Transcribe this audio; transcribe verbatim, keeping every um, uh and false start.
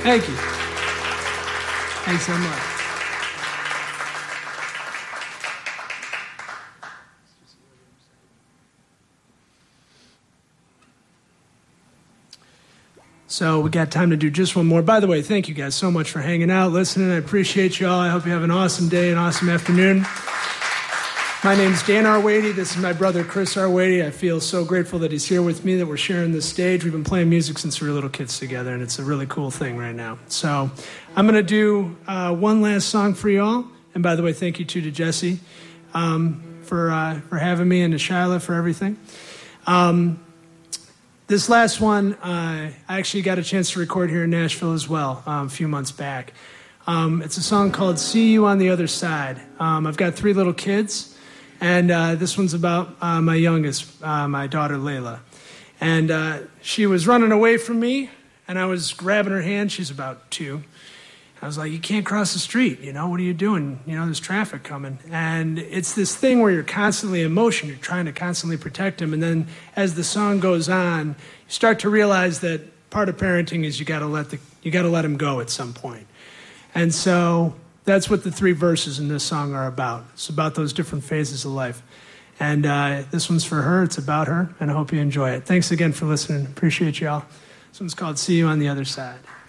Thank you. Thanks so much. So we got time to do just one more. By the way, thank you guys so much for hanging out, listening. I appreciate you all. I hope you have an awesome day, an awesome afternoon. My name's Dan Arwady. This is my brother, Chris Arwady. I feel so grateful that he's here with me, that we're sharing this stage. We've been playing music since we were little kids together, and it's a really cool thing right now. So I'm going to do uh, one last song for y'all. And by the way, thank you too to Jesse um, for, uh, for having me, and to Shyla for everything. Um, This last one, uh, I actually got a chance to record here in Nashville as well um, a few months back. Um, it's a song called See You on the Other Side. Um, I've got three little kids, and uh, this one's about uh, my youngest, uh, my daughter Layla. And uh, she was running away from me, and I was grabbing her hand. She's about two. I was like, you can't cross the street, you know, what are you doing? You know, there's traffic coming. And it's this thing where you're constantly in motion. You're trying to constantly protect him. And then as the song goes on, you start to realize that part of parenting is you got to let the you got to let him go at some point. And so that's what the three verses in this song are about. It's about those different phases of life. And uh, this one's for her. It's about her. And I hope you enjoy it. Thanks again for listening. Appreciate y'all. This one's called See You on the Other Side.